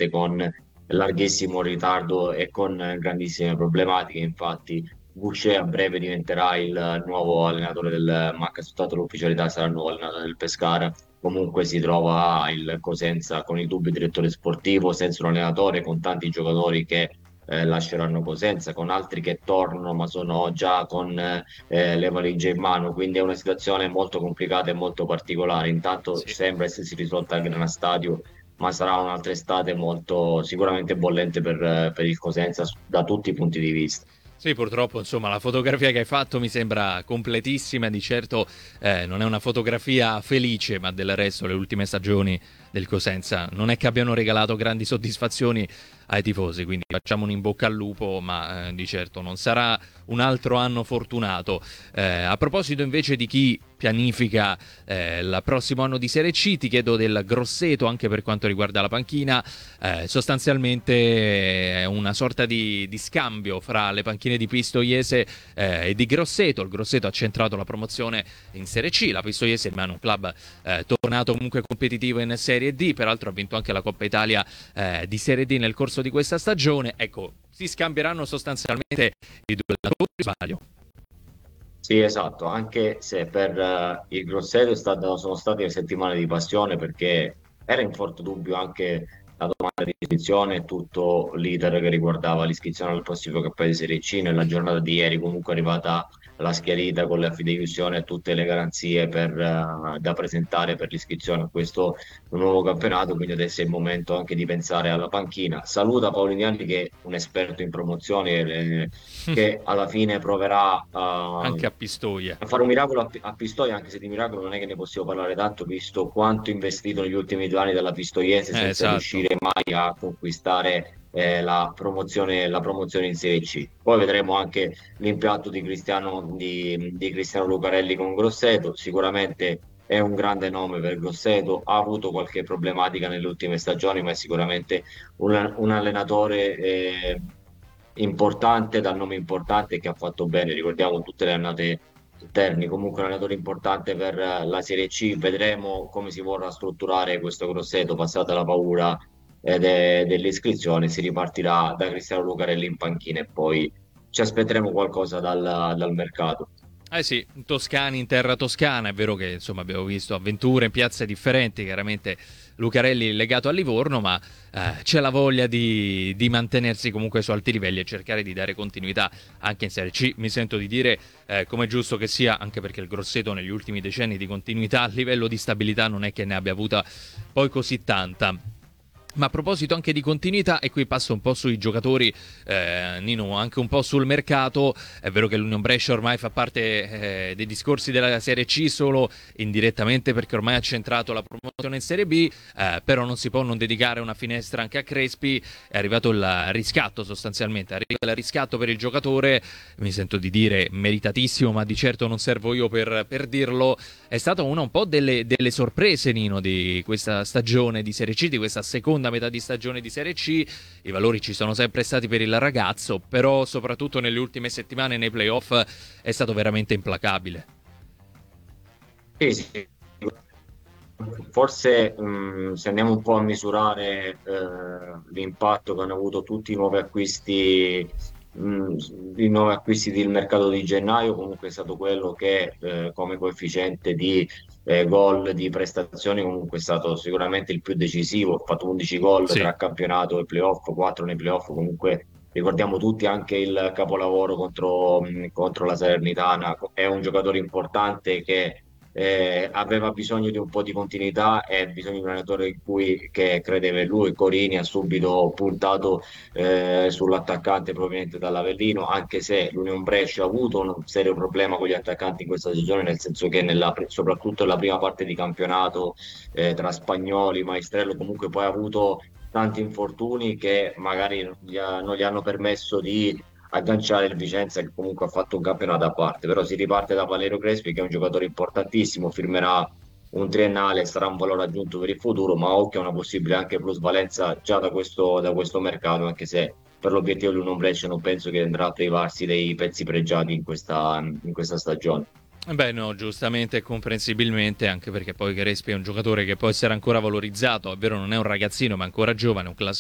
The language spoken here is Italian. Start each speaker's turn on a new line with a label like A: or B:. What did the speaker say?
A: parte con larghissimo ritardo e con grandissime problematiche. Infatti, Boucher a breve diventerà il nuovo allenatore ma ha soltanto l'ufficialità, sarà il nuovo allenatore del Pescara. Comunque si trova il Cosenza con il dubbio direttore sportivo, senza un allenatore, con tanti giocatori che lasceranno Cosenza, con altri che tornano ma sono già con le valigie in mano, quindi è una situazione molto complicata e molto particolare. Intanto
B: Sì.
A: sembra essersi risolta il Grana Stadio, ma sarà un'altra estate molto sicuramente bollente per il Cosenza da tutti i punti di vista.
B: Sì, purtroppo, insomma, la fotografia che hai fatto mi sembra completissima. Di certo non è una fotografia felice, ma del resto le ultime stagioni del Cosenza non è che abbiano regalato grandi soddisfazioni ai tifosi, quindi facciamo un in bocca al lupo, ma di certo non sarà un altro anno fortunato. A proposito invece di chi pianifica il prossimo anno di Serie C, ti chiedo del Grosseto anche per quanto riguarda la panchina. Sostanzialmente è una sorta di scambio fra le panchine di Pistoiese e di Grosseto. Il Grosseto ha centrato la promozione in Serie C, la Pistoiese rimane un club tornato comunque competitivo in Serie D, peraltro ha vinto anche la Coppa Italia di Serie D nel corso di questa stagione. Ecco, si scambieranno sostanzialmente i due allenatori, sbaglio?
A: Sì, esatto, anche se per il Grosseto sono state settimane di passione perché era in forte dubbio anche la domanda di iscrizione e tutto l'iter che riguardava l'iscrizione al prossimo campionato di Serie C. Nella giornata di ieri comunque è arrivata la schiarita con la fideiussione e tutte le garanzie da presentare per l'iscrizione a questo nuovo campionato, quindi adesso è il momento anche di pensare alla panchina. Saluta Paolignani che è un esperto in promozioni che alla fine proverà
B: Anche a Pistoia.
A: a fare un miracolo a Pistoia, anche se di miracolo non è che ne possiamo parlare tanto, visto quanto investito negli ultimi 2 anni dalla Pistoiese senza
B: Esatto.
A: riuscire mai a conquistare la promozione in Serie C. Poi vedremo anche l'impianto di Cristiano Lucarelli con Grosseto, sicuramente è un grande nome per Grosseto, ha avuto qualche problematica nelle ultime stagioni, ma è sicuramente un allenatore importante, dal nome importante che ha fatto bene. Ricordiamo tutte le annate interni, comunque un allenatore importante per la Serie C. Vedremo come si vorrà strutturare questo Grosseto, passata la paura delle iscrizioni, si ripartirà da Cristiano Lucarelli in panchina e poi ci aspetteremo qualcosa dal mercato.
B: Eh sì, toscani in terra toscana, è vero che insomma abbiamo visto avventure in piazze differenti, chiaramente Lucarelli legato a Livorno, ma c'è la voglia di mantenersi comunque su alti livelli e cercare di dare continuità anche in Serie C. Mi sento di dire come è giusto che sia, anche perché il Grosseto negli ultimi decenni di continuità a livello di stabilità non è che ne abbia avuta poi così tanta. Ma a proposito anche di continuità, e qui passo un po' sui giocatori, Nino, anche un po' sul mercato. È vero che l'Union Brescia ormai fa parte dei discorsi della Serie C solo indirettamente perché ormai ha centrato la promozione in Serie B, però non si può non dedicare una finestra anche a Crespi. È arrivato il riscatto sostanzialmente, arriva il riscatto per il giocatore, mi sento di dire meritatissimo, ma di certo non servo io per dirlo. È stata una un po' delle sorprese, Nino, di questa stagione di Serie C, di questa seconda metà di stagione di Serie C. I valori ci sono sempre stati per il ragazzo, però soprattutto nelle ultime settimane nei playoff è stato veramente implacabile.
A: Sì, sì. Forse se andiamo un po' a misurare l'impatto che hanno avuto tutti mh, i nuovi acquisti del mercato di gennaio, comunque è stato quello che come coefficiente di gol, di prestazioni, comunque è stato sicuramente il più decisivo. Ha fatto 11 gol
B: Sì.
A: tra campionato e playoff, 4 nei playoff, comunque ricordiamo tutti anche il capolavoro contro la Salernitana. È un giocatore importante che aveva bisogno di un po' di continuità e bisogno di un allenatore che credeva in lui. Corini ha subito puntato sull'attaccante proveniente dall'Avellino, anche se l'Union Brescia ha avuto un serio problema con gli attaccanti in questa stagione, nel senso che soprattutto nella prima parte di campionato tra Spagnoli, Maestrello, comunque poi ha avuto tanti infortuni che magari non gli hanno permesso di agganciare il Vicenza che comunque ha fatto un campionato a parte, però si riparte da Valerio Crespi che è un giocatore importantissimo, firmerà un triennale, sarà un valore aggiunto per il futuro, ma occhio a una possibile anche plusvalenza già da questo mercato, anche se per l'obiettivo di un Brescia non penso che andrà a privarsi dei pezzi pregiati in questa stagione.
B: Beh, no, giustamente e comprensibilmente, anche perché poi Crespi è un giocatore che può essere ancora valorizzato, è vero non è un ragazzino ma è ancora giovane, un classe